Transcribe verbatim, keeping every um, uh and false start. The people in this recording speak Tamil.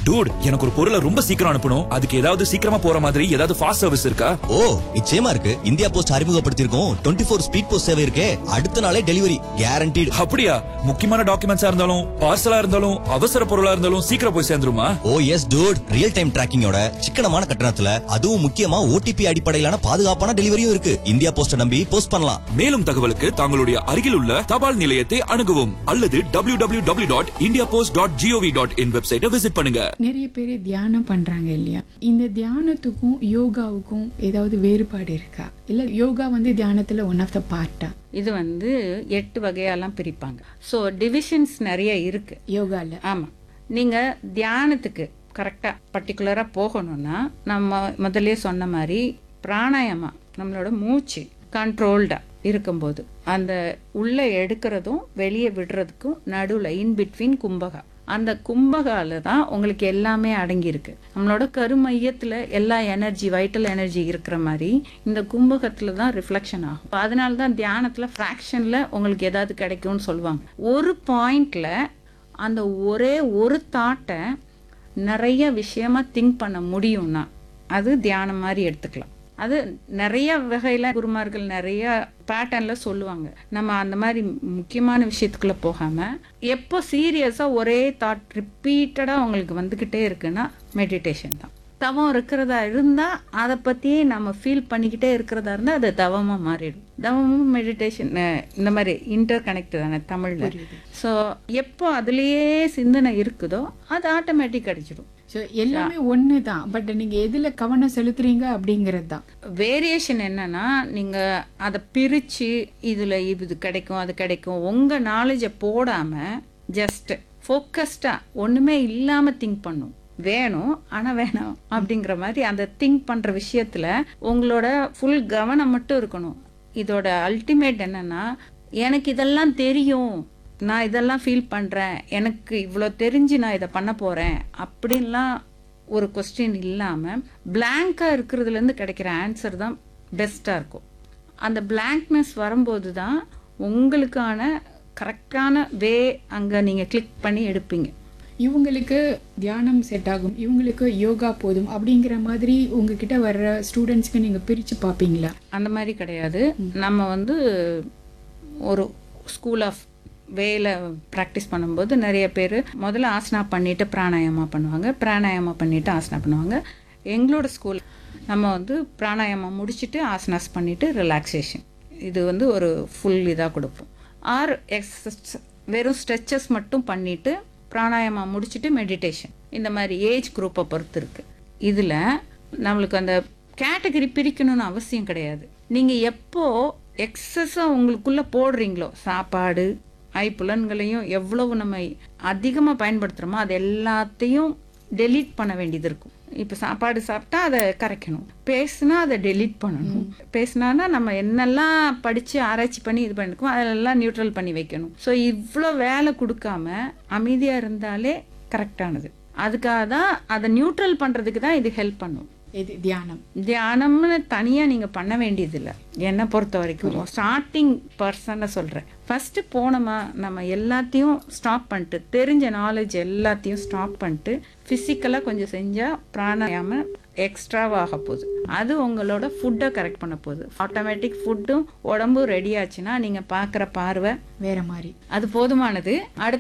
டூட், எனக்கு ஒரு பொருளை ரொம்ப சீக்கிரம் அனுப்பணும். அதுக்கு ஏதாவது சீக்கிரமா போற மாதிரி ஏதாவது ஃபாஸ்ட் சர்வீஸ் இருக்கா? ஓ, நிச்சயமா இருக்கு. India post அறிமுகப்படுத்தியிருக்கோம் twenty four speed post சேவை இருக்கே. அடுத்த நாளே டெலிவரி கேரண்டீடு. அப்படியா? முக்கியமான டாக்குமெண்ட்ஸா இருந்தாலும் பார்சலா இருந்தாலும் அவசர பொருளா இருந்தாலும் சீக்கிரம் போய் சேர்ந்துருமா? ஓ எஸ் டூட், ரியல் டைம் டிராக்கிங்கோட சிக்கனமான கட்டணத்துல, அதுவும் முக்கியமா ஓடிபி அடிப்படையிலான பாதுகாப்பான டெலிவரியும் இருக்கு. இந்தியா போஸ்ட் நம்பி போஸ்ட் பண்ணலாம். மேலும் தகவலுக்கு தங்களுடைய அருகில் உள்ள தபால் நிலையத்தை அணுகவும் அல்லது W W W dot India post dot gov dot in வெப்சைட்டை விசிட் பண்ணுங்க. நிறைய பேர் தியானம் பண்றாங்க இல்லையா? இந்த தியானத்துக்கும் யோகாவுக்கும் ஏதாவது வேறுபாடு இருக்கா? இல்ல யோகா வந்து தியானத்துல ஒன் ஆஃப் த பார்ட்டா? இது வந்து எட்டு வகையெல்லாம் பிரிப்பாங்க. ஸோ டிவிஷன்ஸ் நிறைய இருக்கு யோகால. ஆமா, நீங்க தியானத்துக்கு கரெக்டா பர்டிகுலரா போகணும்னா நம்ம முதல்ல சொன்ன மாதிரி பிராணாயாமா, நம்மளோட மூச்சு கண்ட்ரோல்டா இருக்கும்போது அந்த உள்ள எடுக்கிறதும் வெளியே விடுறதுக்கும் நடுவில் இன் பிட்வீன் கும்பகா, அந்த கும்பகால தான் உங்களுக்கு எல்லாமே அடங்கியிருக்கு. நம்மளோட கருமையத்தில் எல்லா எனர்ஜி, வைட்டல் எனர்ஜி இருக்கிற மாதிரி இந்த கும்பகத்தில் தான் ரிஃப்ளெக்ஷன் ஆகும். அதனால தான் தியானத்தில் ஃப்ராக்ஷனில் உங்களுக்கு ஏதாவது கிடைக்கும்னு சொல்லுவாங்க. ஒரு பாயிண்ட்ல அந்த ஒரே ஒரு தாட்டை நிறைய விஷயமா திங்க் பண்ண முடியும்னா அது தியானம் மாதிரி எடுத்துக்கலாம். அது நிறைய வகையில குருமார்கள் நிறைய பேட்டர்ன்ல சொல்லுவாங்க. நம்ம அந்த மாதிரி முக்கியமான விஷயத்துக்குள்ள போகாம எப்போ சீரியஸா ஒரே தாட் ரிப்பீட்டடா உங்களுக்கு வந்துகிட்டே இருக்குன்னா மெடிடேஷன் தான். தவம் இருக்கிறதா இருந்தா அதை பத்தியே நம்ம ஃபீல் பண்ணிக்கிட்டே இருக்கிறதா இருந்தா அது தவமா மாறிடும். தவமும் மெடிடேஷன் இந்த மாதிரி இன்டர் கனெக்ட் தானே தமிழ்ல. ஸோ எப்போ அதுலயே சிந்தனை இருக்குதோ அது ஆட்டோமேட்டிக் கிடைச்சிடும். எல்லாமே ஒண்ணுதான், பட் நீங்க எதுல கவனம் செலுத்துறீங்க அப்படிங்கறது தான் வேரியேஷன். என்னன்னா நீங்க அதை பிரிச்சு இதுல இது கிடைக்கும் அது கிடைக்கும் உங்க நாலேஜை போடாம ஜஸ்ட் ஃபோக்கஸ்டா ஒண்ணுமே இல்லாம திங்க் பண்ணும். வேணும் ஆனா வேணாம் அப்படிங்கிற மாதிரி அந்த திங்க் பண்ற விஷயத்துல உங்களோட ஃபுல் கவனம் மட்டும் இருக்கணும். இதோட அல்டிமேட் என்னன்னா, எனக்கு இதெல்லாம் தெரியும், நான் இதெல்லாம் ஃபீல் பண்றேன், எனக்கு இவ்வளோ தெரிஞ்சு நான் இதை பண்ண போறேன் அப்படின்லாம் ஒரு கொஸ்டின் இல்லாம பிளாங்கா இருக்கிறதுல இருந்து கிடைக்கிற ஆன்சர் தான் பெஸ்டா இருக்கும். அந்த பிளாங்க்னஸ் வரும்போது தான் உங்களுக்கான கரெக்டான வே அங்க நீங்க கிளிக் பண்ணி எடுப்பீங்க. இவங்களுக்கு தியானம் செட் ஆகும், இவங்களுக்கு யோகா போதும் அப்படிங்கிற மாதிரி உங்ககிட்ட வர்ற ஸ்டூடெண்ட்ஸ்க்கு நீங்க பிரிச்சு பார்ப்பீங்களா? அந்த மாதிரி கிடையாது. நம்ம வந்து ஒரு ஸ்கூல் ஆஃப் வேல ப்ராக்டிஸ் பண்ணும்போது நிறைய பேர் முதல்ல ஆசனா பண்ணிட்டு பிராணாயாமா பண்ணுவாங்க, பிராணாயாமா பண்ணிட்டு ஆசனா பண்ணுவாங்க. எங்களோட ஸ்கூல் நம்ம வந்து பிராணாயாமா முடிச்சுட்டு ஆசனாஸ் பண்ணிட்டு ரிலாக்ஸேஷன், இது வந்து ஒரு ஃபுல் இதாக கொடுப்போம். ஆர் எக்ஸஸ் வெறும் ஸ்ட்ரெச்சஸ் மட்டும் பண்ணிட்டு பிராணாயாமா முடிச்சுட்டு மெடிடேஷன். இந்த மாதிரி ஏஜ் குரூப்பை பொறுத்து இருக்கு. இதில் நம்மளுக்கு அந்த கேட்டகரி பிரிக்கணும்னு அவசியம் கிடையாது. நீங்கள் எப்போ எக்ஸஸாக உங்களுக்குள்ளே போடுறீங்களோ, சாப்பாடு ஐப்புலன்களையும் எவ்வளவு நம்ம அதிகமாக பயன்படுத்துகிறோமோ அது எல்லாத்தையும் டெலீட் பண்ண வேண்டியது இருக்கும். இப்போ சாப்பாடு சாப்பிட்டா அதை கரைக்கணும், பேசுனா அதை டெலீட் பண்ணணும். பேசுனானா நம்ம என்னெல்லாம் படித்து ஆராய்ச்சி பண்ணி இது பண்ணிருக்கோம் அதெல்லாம் நியூட்ரல் பண்ணி வைக்கணும். ஸோ இவ்வளோ வேலை கொடுக்காம அமைதியாக இருந்தாலே கரெக்டானது. அதுக்காக தான் அதை நியூட்ரல் பண்ணுறதுக்கு தான் இது ஹெல்ப் பண்ணும். இது தியானம். தியானம்னு தனியாக நீங்கள் பண்ண வேண்டியதில்லை என்னை பொறுத்த வரைக்கும். ஸ்டார்டிங் பர்சனை சொல்கிறேன். ஃபஸ்ட்டு போனோமா நம்ம எல்லாத்தையும் ஸ்டாப் பண்ணிட்டு, தெரிஞ்ச நாலேஜ் எல்லாத்தையும் ஸ்டாப் பண்ணிட்டு ஃபிசிக்கலாக கொஞ்சம் செஞ்சால் பிராணாயாமம் எக்ஸ்ட்ராவாக போகுது. அது உங்களோட ஃபுட்டை கரெக்ட் பண்ண போகுது. ஆட்டோமேட்டிக் ஃபுட்டும் உடம்பும் ரெடி ஆச்சுன்னா நீங்கள் பார்க்குற பார்வை வேற மாதிரி, அது போதுமானது. அடுத்த